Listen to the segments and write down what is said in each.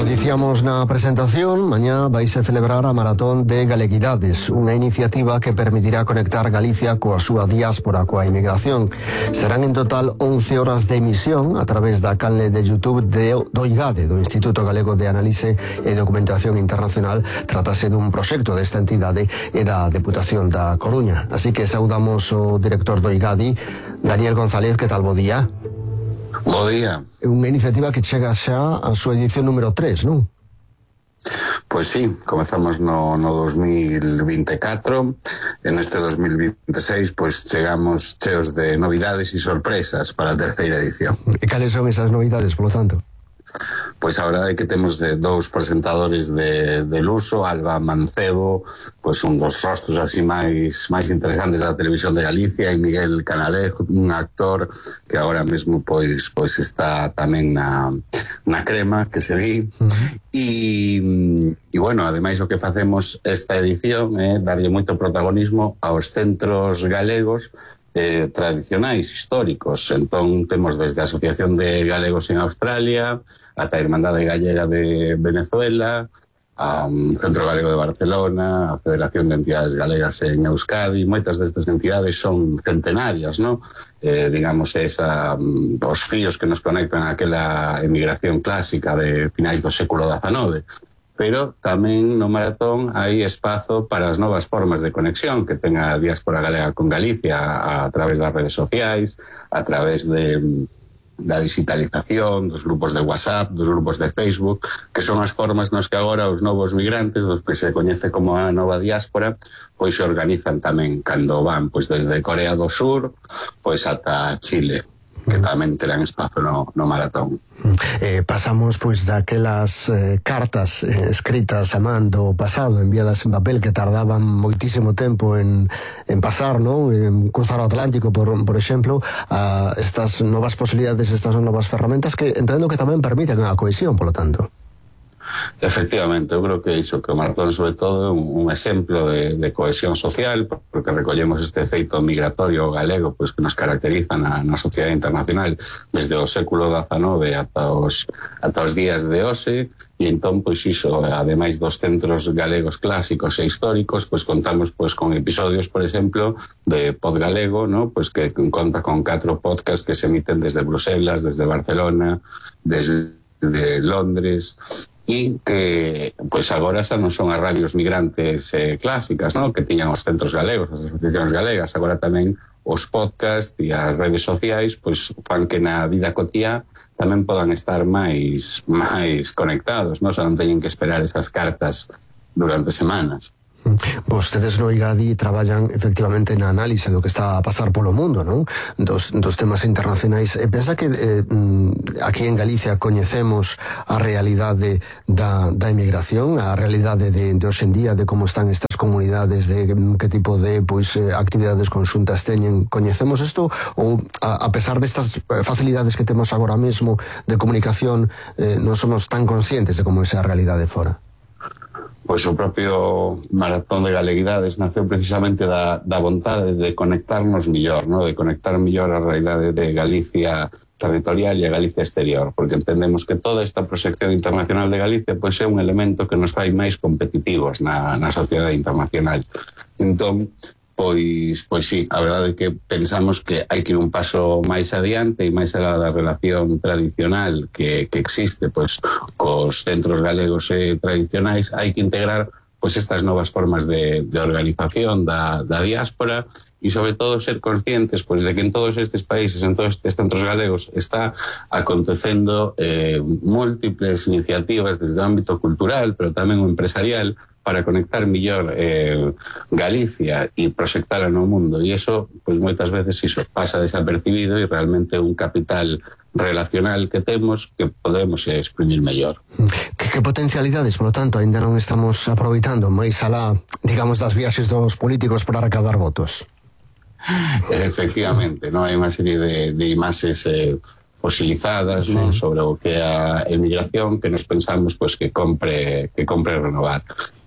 Como dicíamos na presentación, mañá vaise celebrar a Maratón de Galeguidades, unha iniciativa que permitirá conectar Galicia coa súa diáspora, coa inmigración. Serán en total 11 horas de emisión a través da canle de YouTube do IGADE, do Instituto Galego de Análise e Documentación Internacional. Tratase dun proxecto desta entidade e da Deputación da Coruña. Así que saudamos o director do IGADE, Daniel González. Que tal, bo día? Bo día. É unha iniciativa que chega xa a súa edición número 3, non? Pois sí, comezamos no 2024, en este 2026 pois chegamos cheos de novidades e sorpresas para a terceira edición. E cales son esas novidades, polo tanto? Pois a verdade é que temos dous presentadores de luso, Alba Mancebo, pois un dos rostros así máis interesantes da televisión de Galicia, e Miguel Canalejo, un actor que agora mesmo pois está tamén na crema, que se di. E bueno, ademais o que facemos esta edición é darlle moito protagonismo aos centros galegos tradicionais, históricos. Entón temos desde a Asociación de Galegos en Australia ata a Irmandade Gallega de Venezuela, a Centro Galego de Barcelona, a Federación de Entidades Galegas en Euskadi. Moitas destas entidades son centenarias, non? Digamos, os fíos que nos conectan a aquela emigración clásica de finais do século XIX. Pero tamén no Maratón hai espazo para as novas formas de conexión que ten a diáspora galega con Galicia a través das redes sociais, a través da digitalización, dos grupos de WhatsApp, dos grupos de Facebook, que son as formas nos que agora os novos migrantes, os que se coñece como a nova diáspora, pois se organizan tamén cando van pois desde Corea do Sur pois ata Chile, que tamén terán espazo no Maratón. Pasamos pois daquelas cartas escritas a man do pasado, enviadas en papel, que tardaban moitísimo tempo en pasar, non? En cruzar o Atlántico, por exemplo, a estas novas posibilidades, estas novas ferramentas que entendo que tamén permiten a cohesión, polo tanto. Efectivamente, eu creo que iso que o Maratón sobre todo é un exemplo de cohesión social, porque recollemos este feito migratorio galego pois que nos caracteriza na sociedade internacional desde o século XIX ata os días de hoxe. E entón, pois iso, ademais dos centros galegos clásicos e históricos, pois contamos pois con episodios, por exemplo, de Pod Galego, ¿no? Pois que conta con 4 podcasts que se emiten desde Bruselas, desde Barcelona, desde Londres, e que pois agora xa non son as radios migrantes clásicas, ¿no? Que tiñan os centros galegos, as asociacións galegas. Agora tamén os podcasts e as redes sociais pois fan que na vida cotiá tamén podan estar máis conectados, non? Xa non teñen que esperar esas cartas durante semanas. Vostedes no IGADE traballan efectivamente na análise do que está a pasar polo mundo, non? Dos temas internacionais. Pensa que aquí en Galicia coñecemos a realidade da emigración, a realidade de hoxe en día, de como están estas comunidades, de que tipo de actividades conxuntas teñen. Coñecemos isto ou a pesar destas facilidades que temos agora mesmo de comunicación, non somos tan conscientes de como é a realidade fora? Pois o propio Maratón de Galeguidades naceu precisamente da vontade de conectarnos millor, ¿no? De conectar millor a realidade de Galicia territorial e a Galicia exterior, porque entendemos que toda esta proxección internacional de Galicia pois é un elemento que nos fai máis competitivos na sociedade internacional. Entón, pois sí, a verdade é que pensamos que hai que ir un paso máis adiante e máis alá da relación tradicional que existe pois cos centros galegos tradicionais. Hai que integrar pois estas novas formas de organización da diáspora e sobre todo ser conscientes pois de que en todos estes países, en todos estes centros galegos está acontecendo múltiples iniciativas desde o ámbito cultural, pero tamén o empresarial, para conectar millor Galicia e proxectala no mundo. E iso, pois moitas veces iso pasa desapercibido e realmente un capital relacional que temos que podemos exprimir mellor. Que potencialidades, polo tanto, ainda non estamos aproveitando máis alá, digamos, das viaxes dos políticos para recadar votos? Efectivamente, non hai unha serie de imaxes fosilizadas, sí, ¿no? Sobre o que é a emigración que nos pensamos pois que compre renovar.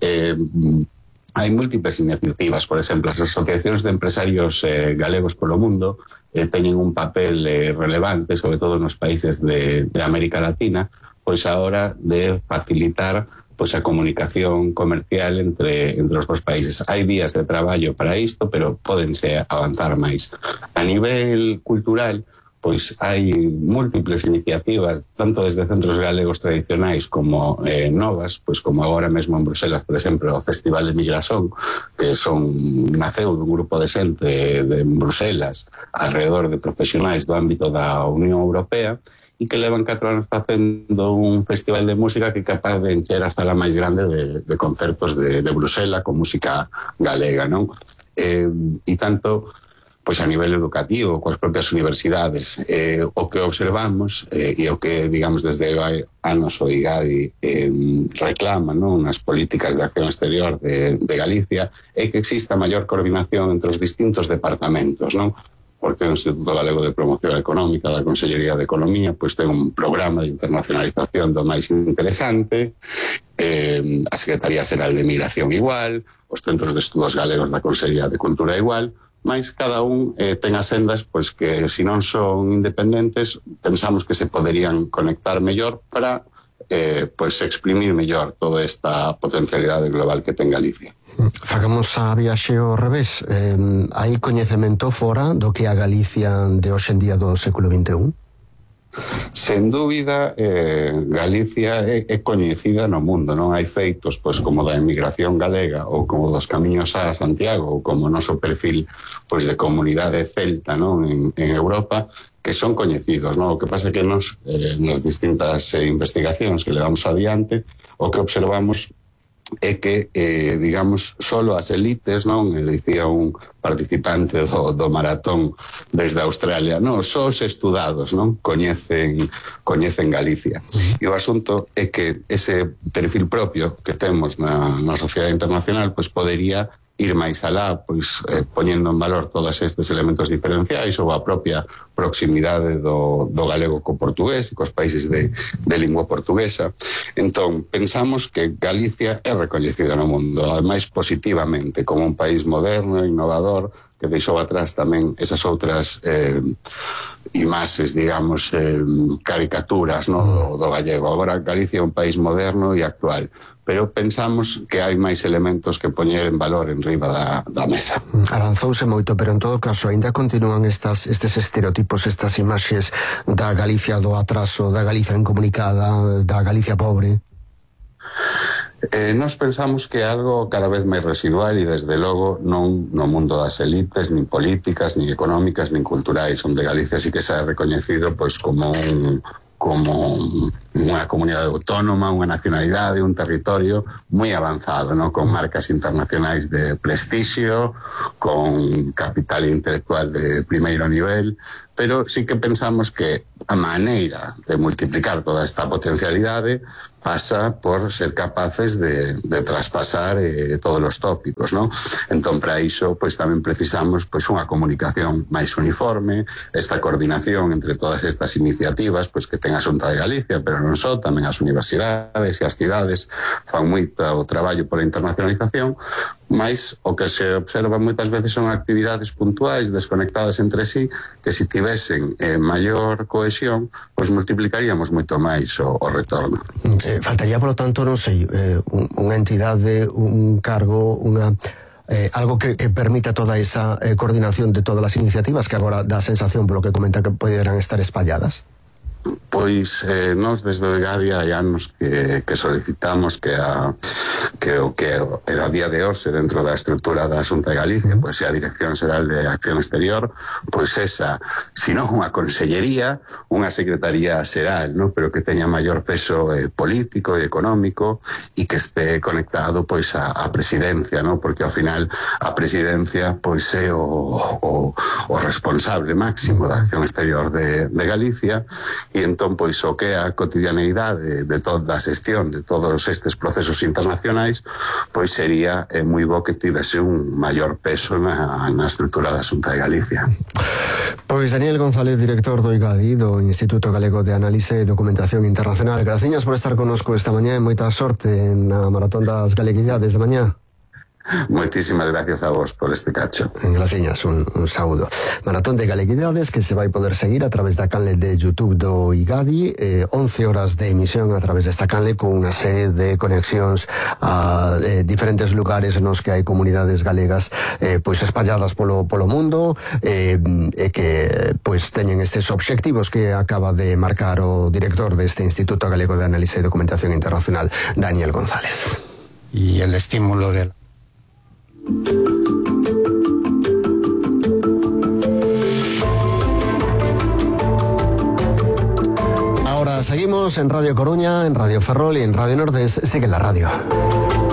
Hai múltiples iniciativas, por exemplo, as asociacións de empresarios galegos polo mundo teñen un papel relevante, sobre todo nos países de América Latina, pois a hora de facilitar pois a comunicación comercial entre os dos países. Hai días de traballo para isto, pero pódense avanzar máis. A nivel cultural, pois hai múltiples iniciativas, tanto desde centros galegos tradicionais como novas, pois como agora mesmo en Bruselas, por exemplo, o Festival de Migrasón, que naceu dun grupo de xente de Bruselas alrededor de profesionais do ámbito da Unión Europea, e que levan 4 anos facendo un festival de música que é capaz de encher a sala máis grande de concertos de Bruselas con música galega, non? E tanto, pois a nivel educativo, coas propias universidades, o que observamos e o que, digamos, desde anos o IGADI reclama, non, nas políticas de acción exterior de Galicia, é que exista maior coordinación entre os distintos departamentos, non? Porque o Instituto Galego de Promoción Económica da Consellería de Economía pois ten un programa de internacionalización do máis interesante, a Secretaría Xeral de Migración igual, os Centros de Estudos Galegos da Consellería de Cultura igual, mas cada un ten as sendas pois que, se non son independentes, pensamos que se poderían conectar mellor para pois exprimir mellor toda esta potencialidade global que ten Galicia. Facamos a viaxe ao revés. Hai coñecemento fora do que a Galicia de hoxe en día do século XXI? Sen dúbida, Galicia é coñecida no mundo, non? Hai feitos pois como da emigración galega ou como dos camiños a Santiago ou como o noso perfil pois de comunidade celta, non, en Europa, que son coñecidos, non? O que pasa é que nas distintas investigacións que levamos adiante, o que observamos é que, digamos, solo as elites, non? Dicía un participante do maratón desde Australia, non, só os estudados, non? Coñecen Galicia. E o asunto é que ese perfil propio que temos na sociedade internacional, pois podería ir máis alá, pois poñendo en valor todos estes elementos diferenciais ou a propia proximidade do galego co portugués e cos países de lingua portuguesa. Entón, pensamos que Galicia é recoñecida no mundo, ademais positivamente, como un país moderno, innovador, que deixou atrás tamén esas outras imaxes, digamos, caricaturas, no, do gallego. Agora Galicia é un país moderno e actual, pero pensamos que hai máis elementos que poñer en valor en riba da mesa. Avanzouse moito, pero en todo caso ainda continúan estes estereotipos, estas imaxes da Galicia do atraso, da Galicia incomunicada, da Galicia pobre. Nós pensamos que é algo cada vez máis residual e desde logo non no mundo das elites, nin políticas, nin económicas, nin culturais, onde Galicia sí que se ha recoñecido pois como unha comunidade autónoma, unha nacionalidade, un territorio moi avanzado, ¿no? Con marcas internacionais de prestixio, con capital intelectual de primeiro nivel, pero sí que pensamos que a maneira de multiplicar toda esta potencialidade pasa por ser capaces de traspasar todos os tópicos, ¿no? Entón, para iso, pois tamén precisamos pois unha comunicación máis uniforme, esta coordinación entre todas estas iniciativas, pois que ten a Xunta de Galicia, pero non só, tamén as universidades e as cidades fan moito o traballo pola internacionalización, mas o que se observa moitas veces son actividades puntuais desconectadas entre sí, que se tivesen maior cohesión, pois multiplicaríamos moito máis o retorno. Faltaría, por lo tanto, non sei, unha entidade, un cargo, algo que permita toda esa coordinación de todas as iniciativas que agora dá a sensación, polo que comenta, que poderán estar espalladas? Pois nós desde o IGADI hai anos que solicitamos que a día de hoxe dentro da estrutura da Xunta de Galicia, pois a Dirección Xeral de Acción Exterior, pois esa, se non unha consellería, unha secretaría xeral, ¿no? Pero que teña maior peso político e económico e que este conectado pois a presidencia, ¿no? Porque ao final a presidencia pois é o responsable máximo da acción exterior de Galicia. E entón, pois, o que é a cotidianeidade de toda a xestión de todos estes procesos internacionais, pois sería moi bo que tivese un maior peso na estrutura da Xunta de Galicia. Pois Daniel González, director do IGADI, do Instituto Galego de Análise e Documentación Internacional, graciñas por estar connosco esta mañá e moita sorte na Maratón das Galeguidades de mañá. Moitísimas gracias a vos por este cacho. Gracias, un saúdo. Maratón de Galeguidades que se vai poder seguir a través da canle de YouTube do IGADI, 11 horas de emisión a través desta canle con unha serie de conexións a diferentes lugares nos que hai comunidades galegas pois espalladas polo mundo e que pois teñen estes obxectivos que acaba de marcar o director deste Instituto Galego de Análise e Documentación Internacional, Daniel González. Y el estímulo de Ahora seguimos en Radio Coruña, en Radio Ferrol y en Radio Nordés. Sigue la radio.